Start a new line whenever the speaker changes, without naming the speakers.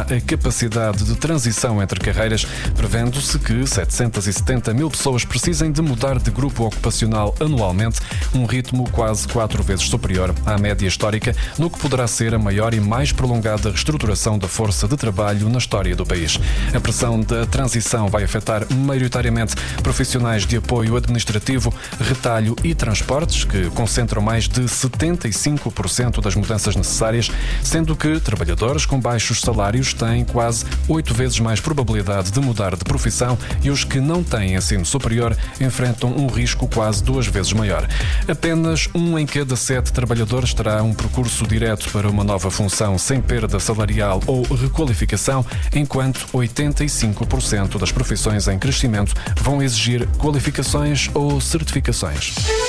a capacidade de transição entre carreiras, prevendo-se que 770 mil pessoas precisem de mudar de grupo ocupacional anualmente, um ritmo quase 4 vezes superior à média histórica, no que poderá ser a maior e mais prolongada reestruturação da força de trabalho na história do país. A pressão da transição vai afetar maioritariamente profissionais de apoio administrativo, retalho e transportes, que concentram mais de 75% das mudanças necessárias, sendo que trabalhadores com baixos salários têm quase 8 vezes mais probabilidade de mudar de profissão e os que não têm ensino superior enfrentam um risco quase 2 vezes maior. Apenas 1 em cada 7 trabalhadores terá um percurso direto para uma nova função sem perda salarial ou requalificação, enquanto 85% das profissões em crescimento vão exigir qualificações ou certificações.